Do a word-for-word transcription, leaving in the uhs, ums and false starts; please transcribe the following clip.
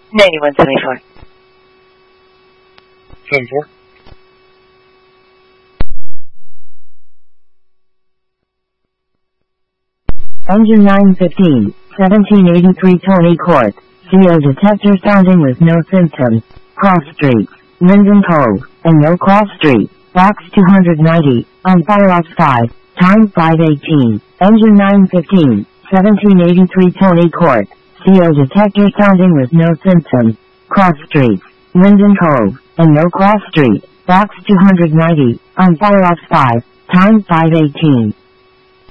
ninety-one seventy-four. seventy-four. Engine nine fifteen, seventeen eighty-three Tony Court, C O detector sounding with no symptoms, Cross Street, Linden Cove, and no Cross Street, box two ninety, on Fireops five, time five eighteen, engine nine fifteen, seventeen eighty-three Tony Court, C O detector sounding with no symptoms, Cross Street, Linden Cove, and no Cross Street, box two ninety, on Fireops five, time five eighteen.